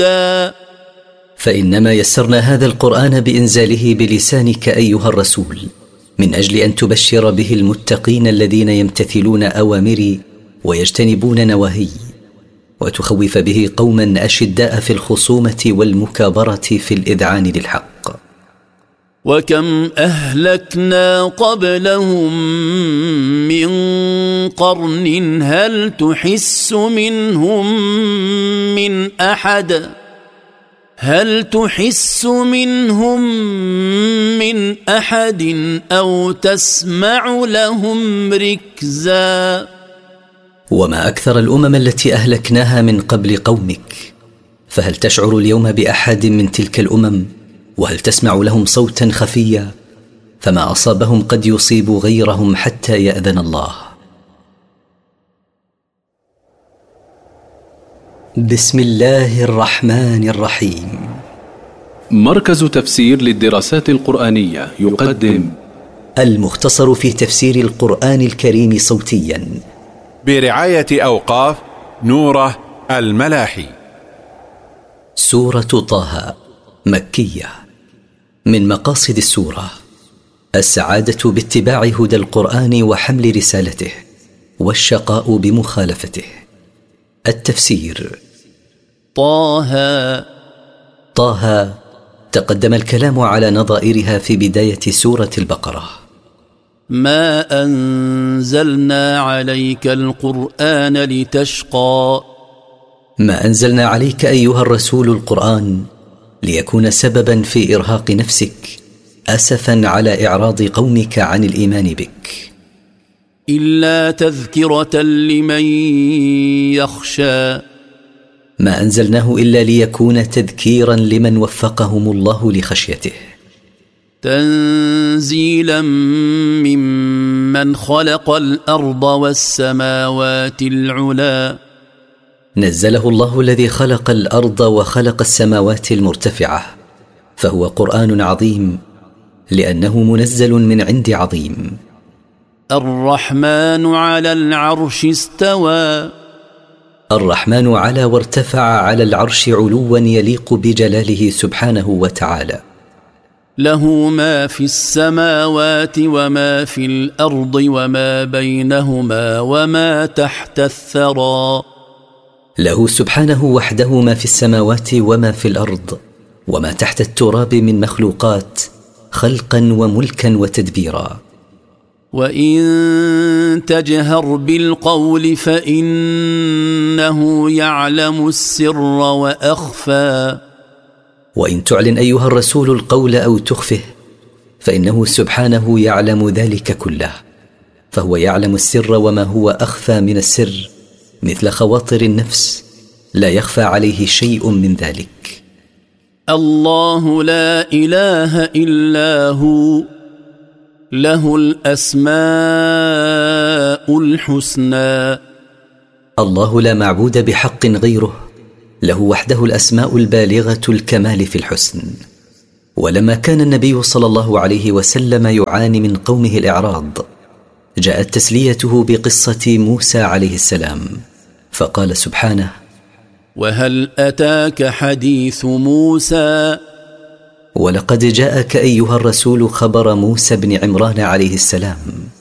فإنما يسرنا هذا القرآن بإنزاله بلسانك أيها الرسول من أجل أن تبشر به المتقين الذين يمتثلون أوامري ويجتنبون نواهي، وتخوف به قوما أشداء في الخصومة والمكابرة في الإذعان للحق. وكم أهلكنا قبلهم من قرن هل تحس منهم من أحد أو تسمع لهم ركزا. وما أكثر الأمم التي أهلكناها من قبل قومك، فهل تشعر اليوم بأحد من تلك الأمم؟ وهل تسمع لهم صوتا خفيا؟ فما أصابهم قد يصيب غيرهم حتى يأذن الله. بسم الله الرحمن الرحيم. مركز تفسير للدراسات القرآنية يقدم المختصر في تفسير القرآن الكريم صوتيا برعاية أوقاف نوره الملاحي. سورة طه مكية. من مقاصد السورة السعادة باتباع هدى القرآن وحمل رسالته، والشقاء بمخالفته. التفسير. طه تقدم الكلام على نظائرها في بداية سورة البقرة. ما أنزلنا عليك القرآن لتشقى. ما أنزلنا عليك أيها الرسول القرآن ليكون سببا في إرهاق نفسك أسفا على إعراض قومك عن الإيمان بك. إلا تذكرة لمن يخشى. ما أنزلناه إلا ليكون تذكيرا لمن وفقهم الله لخشيته. تنزيلا ممن خلق الأرض والسماوات العلا. نزله الله الذي خلق الأرض وخلق السماوات المرتفعة، فهو قرآن عظيم لأنه منزل من عند عظيم. الرحمن على العرش استوى. الرحمن على وارتفع على العرش علوا يليق بجلاله سبحانه وتعالى. له ما في السماوات وما في الأرض وما بينهما وما تحت الثرى. له سبحانه وحده ما في السماوات وما في الأرض وما تحت التراب من مخلوقات خلقا وملكا وتدبيرا. وإن تجهر بالقول فإنه يعلم السر وأخفى. وإن تعلن أيها الرسول القول أو تخفه فإنه سبحانه يعلم ذلك كله، فهو يعلم السر وما هو أخفى من السر، مثل خواطر النفس لا يخفى عليه شيء من ذلك. الله لا إله إلا هو له الأسماء الحسنى. الله لا معبود بحق غيره، له وحده الأسماء البالغة الكمال في الحسن. ولما كان النبي صلى الله عليه وسلم يعاني من قومه الإعراض، جاءت تسليته بقصة موسى عليه السلام، فقال سبحانه: وهل أتاك حديث موسى؟ ولقد جاءك أيها الرسول خبر موسى بن عمران عليه السلام.